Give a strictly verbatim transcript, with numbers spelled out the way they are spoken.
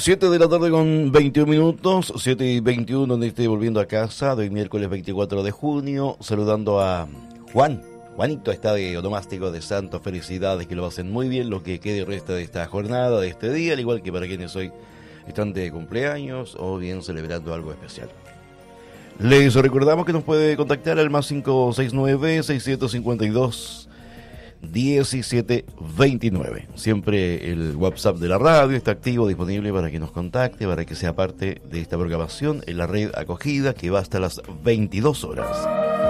siete de la tarde con veintiún minutos, siete y veintiuno, donde estoy volviendo a casa, de hoy miércoles veinticuatro de junio, saludando a Juan. Juanito está de onomástico de Santos, felicidades, que lo hacen muy bien, lo que quede el resto de esta jornada, de este día, al igual que para quienes hoy están de cumpleaños o bien celebrando algo especial. Les recordamos que nos puede contactar al más cinco seis nueve, seiscientos cincuenta y dos, diecisiete veintinueve. Siempre el WhatsApp de la radio está activo, disponible para que nos contacte, para que sea parte de esta programación en la red acogida que va hasta las veintidós horas.